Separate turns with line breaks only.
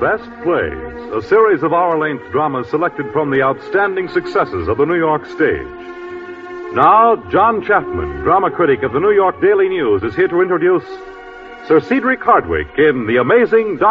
Best Plays, a series of hour-length dramas selected from the outstanding successes of the New York stage. Now, John Chapman, drama critic of the New York Daily News, is here to introduce Sir Cedric Hardwicke in The Amazing